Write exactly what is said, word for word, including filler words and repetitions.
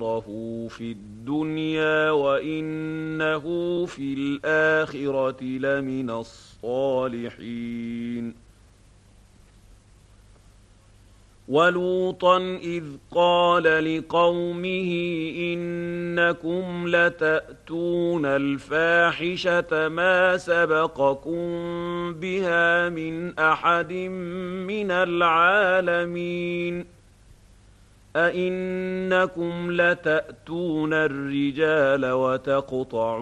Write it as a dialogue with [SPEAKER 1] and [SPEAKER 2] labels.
[SPEAKER 1] في الدنيا وإنه في الآخرة لمن الصالحين. ولوطا إذ قال لقومه إنكم لتأتون الفاحشة ما سبقكم بها من أحد من العالمين. أئنكم لتأتون الرجال وتقطعون